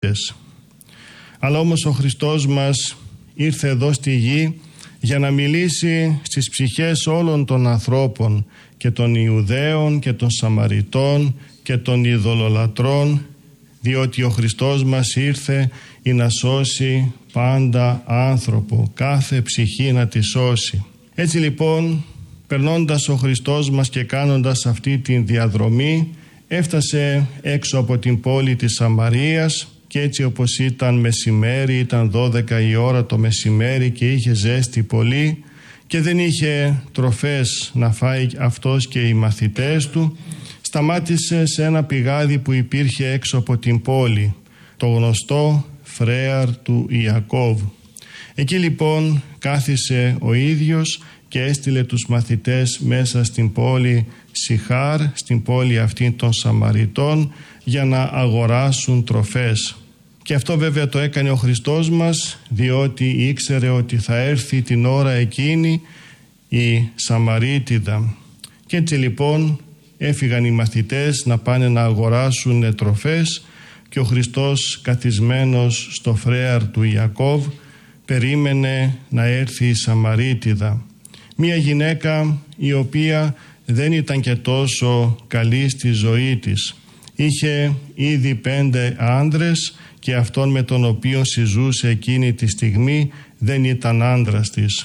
προφήτες. Αλλά όμως ο Χριστός μας ήρθε εδώ στη γη για να μιλήσει στις ψυχές όλων των ανθρώπων, και των Ιουδαίων και των Σαμαριτών και των ειδωλολατρών, διότι ο Χριστός μας ήρθε να σώσει πάντα άνθρωπο, κάθε ψυχή να τη σώσει. Έτσι λοιπόν, περνώντας ο Χριστός μας και κάνοντας αυτή την διαδρομή, έφτασε έξω από την πόλη της Σαμαρίας, και έτσι όπως ήταν μεσημέρι, ήταν 12 η ώρα το μεσημέρι και είχε ζέστη πολύ και δεν είχε τροφές να φάει αυτός και οι μαθητές του, σταμάτησε σε ένα πηγάδι που υπήρχε έξω από την πόλη, το γνωστό φρέαρ του Ιακώβ. Εκεί λοιπόν κάθισε ο ίδιος και έστειλε τους μαθητές μέσα στην πόλη Σιχάρ, στην πόλη αυτή των Σαμαριτών, για να αγοράσουν τροφές. Και αυτό βέβαια το έκανε ο Χριστός μας, διότι ήξερε ότι θα έρθει την ώρα εκείνη η Σαμαρίτιδα. Και έτσι λοιπόν έφυγαν οι μαθητές να πάνε να αγοράσουν τροφές, και ο Χριστός, καθισμένος στο φρέαρ του Ιακώβ, περίμενε να έρθει η Σαμαρίτιδα. Μία γυναίκα η οποία δεν ήταν και τόσο καλή στη ζωή της. Είχε ήδη 5 άντρες και αυτόν με τον οποίο συζούσε εκείνη τη στιγμή δεν ήταν άντρας της.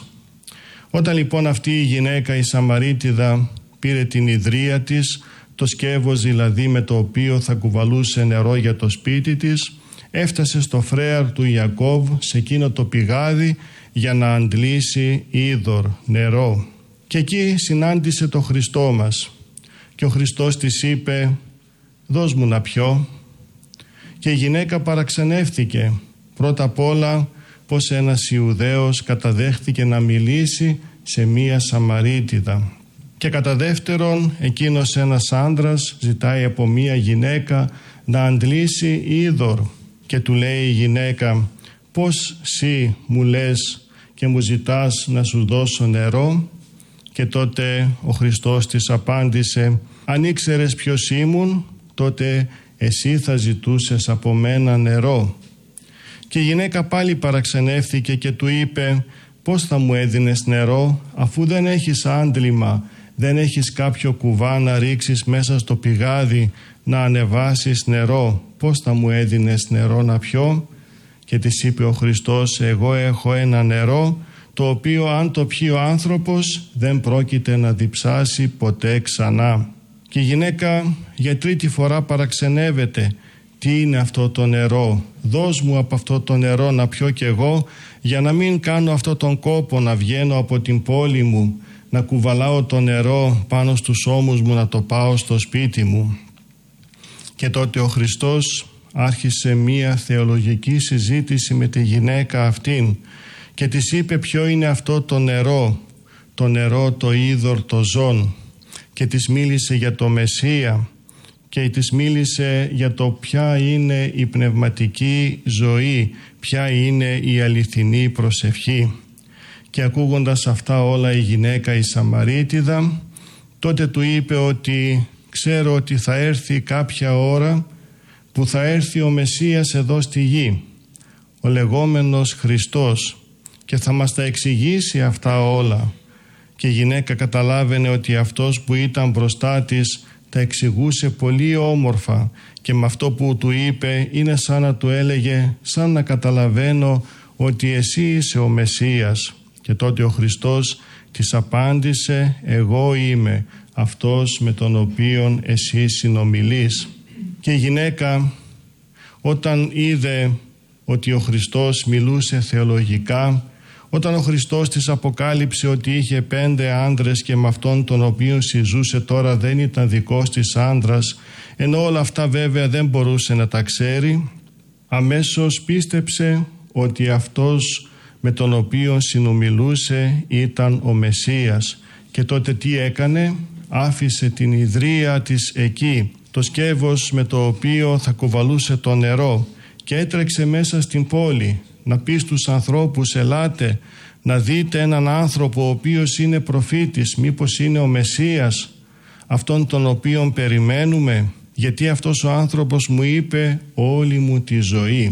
Όταν λοιπόν αυτή η γυναίκα, η Σαμαρίτιδα, πήρε την ιδρία της, το σκεύος δηλαδή με το οποίο θα κουβαλούσε νερό για το σπίτι της, έφτασε στο φρέαρ του Ιακώβ, σε εκείνο το πηγάδι, για να αντλήσει είδωρ, νερό. Και εκεί συνάντησε το Χριστό μας και ο Χριστός της είπε «Δώσ' μου να πιω». Και η γυναίκα παραξενεύτηκε πρώτα απ' όλα πως ένας Ιουδαίος καταδέχτηκε να μιλήσει σε μία Σαμαρίτιδα, και κατά δεύτερον εκείνος ένας άντρας ζητάει από μία γυναίκα να αντλήσει είδωρ, και του λέει η γυναίκα «Πώς σύ μου λες και μου ζητάς να σου δώσω νερό?» Και τότε ο Χριστός της απάντησε «Αν ήξερες ποιος ήμουν, τότε εσύ θα ζητούσες από μένα νερό». Και η γυναίκα πάλι παραξενεύθηκε και του είπε «Πώς θα μου έδινες νερό, αφού δεν έχεις άντλημα, δεν έχεις κάποιο κουβά να ρίξεις μέσα στο πηγάδι να ανεβάσεις νερό, πώς θα μου έδινες νερό να πιω?» Και της είπε ο Χριστός «Εγώ έχω ένα νερό, το οποίο αν το πιει ο άνθρωπος δεν πρόκειται να διψάσει ποτέ ξανά». Και η γυναίκα για 3η φορά παραξενεύεται «Τι είναι αυτό το νερό, δώσ' μου από αυτό το νερό να πιω κι εγώ, για να μην κάνω αυτό τον κόπο να βγαίνω από την πόλη μου, να κουβαλάω το νερό πάνω στους ώμους μου να το πάω στο σπίτι μου». Και τότε ο Χριστός άρχισε μία θεολογική συζήτηση με τη γυναίκα αυτήν και της είπε ποιο είναι αυτό το νερό το είδωρ το ζών, και της μίλησε για το Μεσσία και της μίλησε για το ποια είναι η πνευματική ζωή, ποια είναι η αληθινή προσευχή. Και ακούγοντας αυτά όλα η γυναίκα η Σαμαρίτιδα τότε του είπε ότι «Ξέρω ότι θα έρθει κάποια ώρα που θα έρθει ο Μεσσίας εδώ στη γη, ο λεγόμενος Χριστός, και θα μας τα εξηγήσει αυτά όλα». Και η γυναίκα καταλάβαινε ότι αυτός που ήταν μπροστά της τα εξηγούσε πολύ όμορφα, και με αυτό που του είπε είναι σαν να του έλεγε «Σαν να καταλαβαίνω ότι εσύ είσαι ο Μεσσίας». Και τότε ο Χριστός της απάντησε «Εγώ είμαι αυτός με τον οποίον εσύ συνομιλείς». Και η γυναίκα όταν είδε ότι ο Χριστός μιλούσε θεολογικά, όταν ο Χριστός της αποκάλυψε ότι είχε 5 άντρες και με αυτόν τον οποίο συζούσε τώρα δεν ήταν δικός της άντρας, ενώ όλα αυτά βέβαια δεν μπορούσε να τα ξέρει, αμέσως πίστεψε ότι αυτός με τον οποίο συνομιλούσε ήταν ο Μεσσίας. Και τότε τι έκανε? Άφησε την ιδρία της εκεί, το σκεύος με το οποίο θα κουβαλούσε το νερό, και έτρεξε μέσα στην πόλη να πει στους ανθρώπους «Ελάτε να δείτε έναν άνθρωπο ο οποίος είναι προφήτης, μήπως είναι ο Μεσσίας, αυτόν τον οποίον περιμένουμε, γιατί αυτός ο άνθρωπος μου είπε όλη μου τη ζωή».